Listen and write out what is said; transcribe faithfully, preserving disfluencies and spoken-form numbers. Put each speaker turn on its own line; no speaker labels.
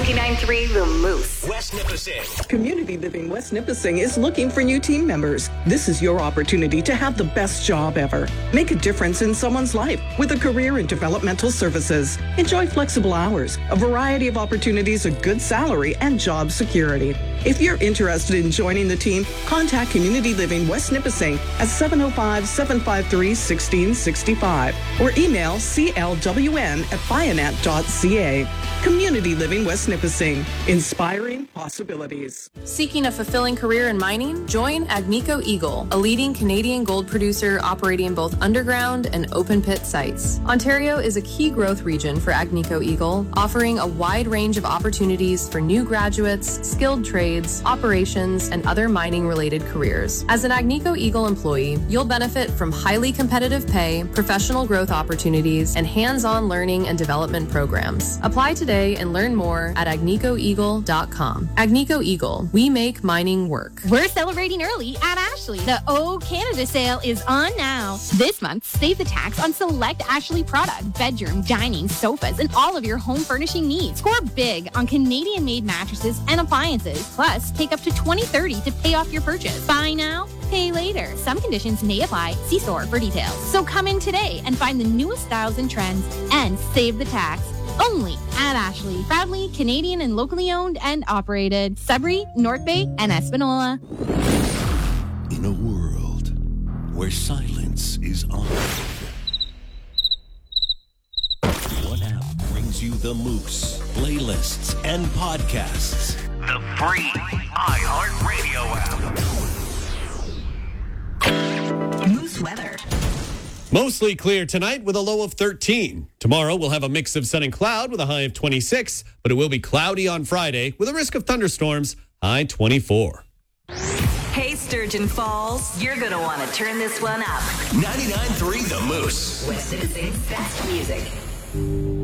ninety-nine point three The Moose.
West Nipissing.
Community Living West Nipissing is looking for new team members. This is your opportunity to have the best job ever. Make a difference in someone's life with a career in developmental services. Enjoy flexible hours, a variety of opportunities, a good salary, and job security. If you're interested in joining the team, contact Community Living West Nipissing at seven oh five, seven five three, one six six five or email c l w n at bionet dot c a. Community Living West Nipissing, inspiring possibilities.
Seeking a fulfilling career in mining? Join Agnico Eagle, a leading Canadian gold producer operating both underground and open pit sites. Ontario is a key growth region for Agnico Eagle, offering a wide range of opportunities for new graduates, skilled trades, operations, and other mining-related careers. As an Agnico Eagle employee, you'll benefit from highly competitive pay, professional growth opportunities, and hands-on learning and development programs. Apply today and learn more at agnico eagle dot com. Agnico Eagle, we make mining work.
We're celebrating early at Ashley. The O Canada sale is on now. This month, save the tax on select Ashley product, bedroom, dining, sofas, and all of your home furnishing needs. Score big on Canadian-made mattresses and appliances. Plus, take up to twenty thirty to pay off your purchase. Buy now, pay later. Some conditions may apply. See store for details. So come in today and find the newest styles and trends and save the tax. Only at Ashley. Proudly Canadian and locally owned and operated. Sudbury, North Bay, and Espanola.
In a world where silence is honored, one app brings you the Moose, playlists, and podcasts. The free iHeartRadio app.
Moose weather.
Mostly clear tonight with a low of thirteen. Tomorrow we'll have a mix of sun and cloud with a high of twenty-six, but it will be cloudy on Friday with a risk of thunderstorms, high twenty-four.
Hey, Sturgeon Falls, you're going to want to turn this one up.
ninety-nine point three The Moose.
West Nipissing's best music.